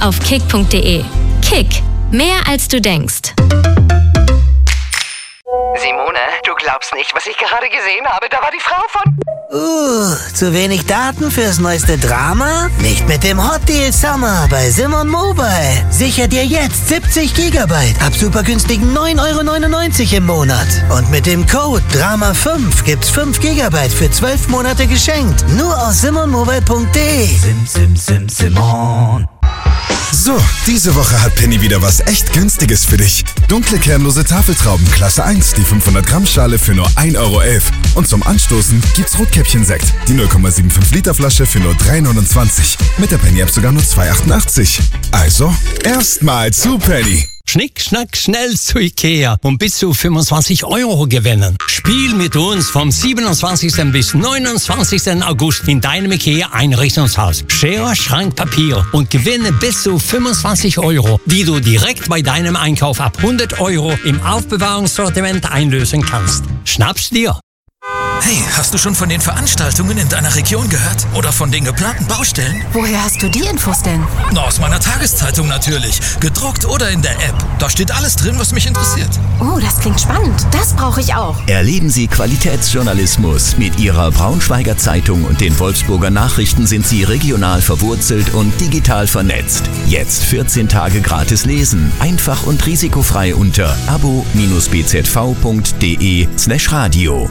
auf kick.de. Kick. Mehr als du denkst. Simone, du glaubst nicht, was ich gerade gesehen habe. Da war die Frau von... Zu wenig Daten fürs neueste Drama? Nicht mit dem Hot Deal Summer bei Simon Mobile. Sicher dir jetzt 70 Gigabyte ab super günstigen 9,99 € im Monat. Und mit dem Code DRAMA5 gibt's 5 Gigabyte für 12 Monate geschenkt. Nur aus simonmobile.de. Simon. So, diese Woche hat Penny wieder was echt Günstiges für dich. Dunkle kernlose Tafeltrauben Klasse 1, die 500 Gramm Schale für nur 1,11 €. Und zum Anstoßen gibt's Rotkäppchen-Sekt, die 0,75 Liter Flasche für nur 3,29 €. Mit der Penny-App sogar nur 2,88 €. Also, erstmal zu Penny. Schnick, schnack, schnell zu Ikea und bis zu 25 € gewinnen. Spiel mit uns vom 27. bis 29. August in deinem Ikea-Einrichtungshaus. Schere, Schrank, Papier und gewinne bis zu 25 €, die du direkt bei deinem Einkauf ab 100 € im Aufbewahrungssortiment einlösen kannst. Schnapp's dir! Hey, hast du schon von den Veranstaltungen in deiner Region gehört? Oder von den geplanten Baustellen? Woher hast du die Infos denn? Na, aus meiner Tageszeitung natürlich. Gedruckt oder in der App. Da steht alles drin, was mich interessiert. Oh, das klingt spannend. Das brauche ich auch. Erleben Sie Qualitätsjournalismus. Mit Ihrer Braunschweiger Zeitung und den Wolfsburger Nachrichten sind Sie regional verwurzelt und digital vernetzt. Jetzt 14 Tage gratis lesen. Einfach und risikofrei unter abo-bzv.de/radio.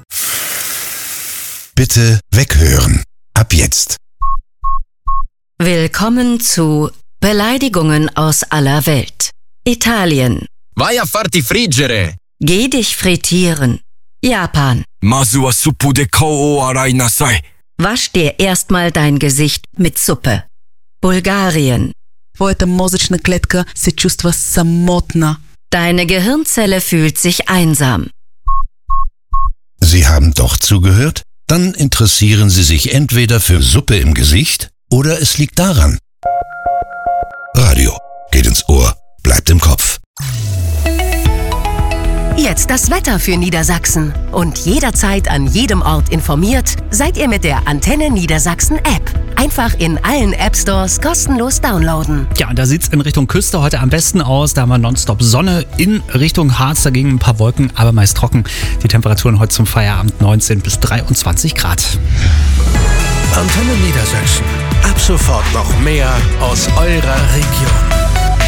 Bitte weghören. Ab jetzt. Willkommen zu Beleidigungen aus aller Welt. Italien. Vai a farti friggere. Geh dich frittieren. Japan. Masu wa suppu de kou o arai nasai. Wasch dir erstmal dein Gesicht mit Suppe. Bulgarien. Твоята мозъчна клетка се чувства самотна. Deine Gehirnzelle fühlt sich einsam. Sie haben doch zugehört? Dann interessieren Sie sich entweder für Suppe im Gesicht oder es liegt daran. Radio geht ins Ohr, bleibt im Kopf. Jetzt das Wetter für Niedersachsen. Und jederzeit an jedem Ort informiert, seid ihr mit der Antenne Niedersachsen App. Einfach in allen App-Stores kostenlos downloaden. Ja, und da sieht's in Richtung Küste heute am besten aus. Da haben wir nonstop Sonne. In Richtung Harz dagegen ein paar Wolken, aber meist trocken. Die Temperaturen heute zum Feierabend 19 bis 23 Grad. Antenne Niedersachsen. Ab sofort noch mehr aus eurer Region.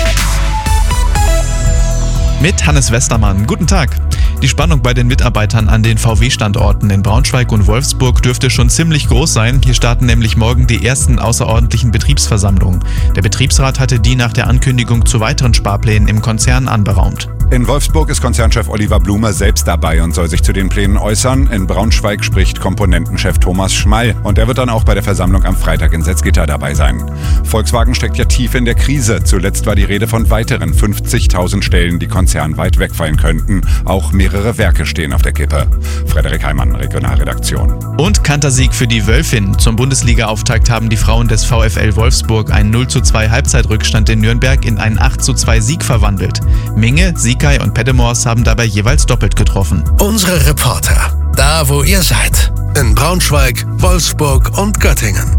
Mit Hannes Westermann. Guten Tag. Die Spannung bei den Mitarbeitern an den VW-Standorten in Braunschweig und Wolfsburg dürfte schon ziemlich groß sein. Hier starten nämlich morgen die ersten außerordentlichen Betriebsversammlungen. Der Betriebsrat hatte die nach der Ankündigung zu weiteren Sparplänen im Konzern anberaumt. In Wolfsburg ist Konzernchef Oliver Blume selbst dabei und soll sich zu den Plänen äußern. In Braunschweig spricht Komponentenchef Thomas Schmall und er wird dann auch bei der Versammlung am Freitag in Salzgitter dabei sein. Volkswagen steckt ja tief in der Krise. Zuletzt war die Rede von weiteren 50.000 Stellen, die konzernweit wegfallen könnten. Auch mehrere Werke stehen auf der Kippe. Frederik Heimann, Regionalredaktion. Und Kantersieg für die Wölfin. Zum Bundesliga-Auftakt haben die Frauen des VfL Wolfsburg einen 0:2 Halbzeitrückstand in Nürnberg in einen 8:2 Sieg verwandelt. Minge, Sikai und Pedemors haben dabei jeweils doppelt getroffen. Unsere Reporter, da wo ihr seid. In Braunschweig, Wolfsburg und Göttingen.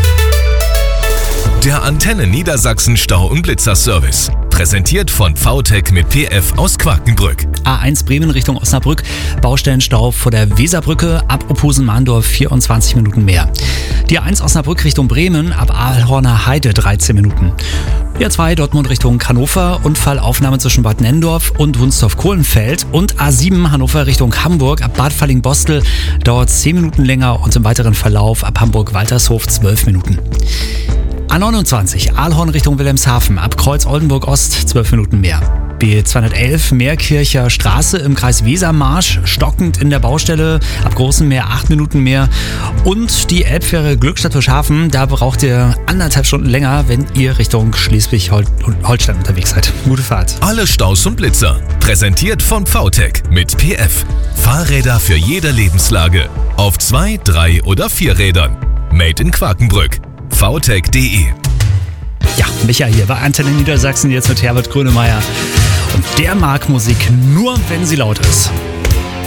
Der Antenne Niedersachsen Stau- und Blitzerservice. Präsentiert von VTech mit PF aus Quakenbrück. A1 Bremen Richtung Osnabrück. Baustellenstau vor der Weserbrücke. Ab Opusen-Mahndorf 24 Minuten mehr. Die A1 Osnabrück Richtung Bremen. Ab Ahlhorner Heide 13 Minuten. Die A2 Dortmund Richtung Hannover. Unfallaufnahme zwischen Bad Nendorf und Wunstorf-Kohlenfeld. Und A7 Hannover Richtung Hamburg. Ab Bad Falling-Bostel dauert 10 Minuten länger und im weiteren Verlauf ab Hamburg-Waltershof 12 Minuten. A29 Ahlhorn Richtung Wilhelmshaven, ab Kreuz Oldenburg Ost 12 Minuten mehr. B211 Meerkircher Straße im Kreis Wesermarsch, stockend in der Baustelle, ab Großen Meer 8 Minuten mehr. Und die Elbfähre Glückstadt-Hafen, da braucht ihr 1,5 Stunden länger, wenn ihr Richtung Schleswig-Holstein unterwegs seid. Gute Fahrt. Alle Staus und Blitzer, präsentiert von VTech mit PF. Fahrräder für jede Lebenslage, auf 2, 3 oder 4 Rädern. Made in Quakenbrück. VTech.de. Ja, Micha hier bei Antenne Niedersachsen, jetzt mit Herbert Grönemeyer. Und der mag Musik nur, wenn sie laut ist.